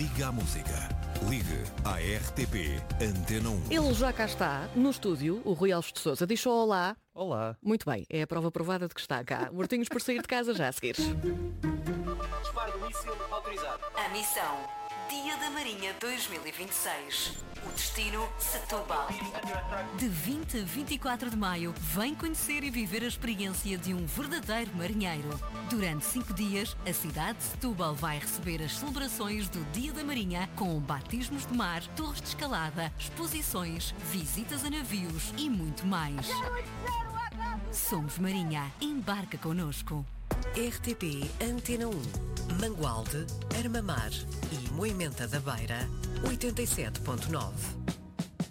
Ligue à música. Ligue à RTP Antena 1. Ele já cá está, no estúdio, o Rui Alves de Sousa. Diz só olá. Olá. Muito bem, é a prova provada de que está cá. Mortinhos por sair de casa já a seguir. Disparo do míssil autorizado. A missão: Dia da Marinha 2026. O destino: Setúbal. De 20 a 24 de maio, vem conhecer e viver a experiência de um verdadeiro marinheiro. Durante 5 dias, a cidade de Setúbal vai receber as celebrações do Dia da Marinha com batismos de mar, torres de escalada, exposições, visitas a navios e muito mais. Somos Marinha. Embarca connosco. RTP Antena 1, Mangualde, Armamar e Moimenta da Beira, 87.9.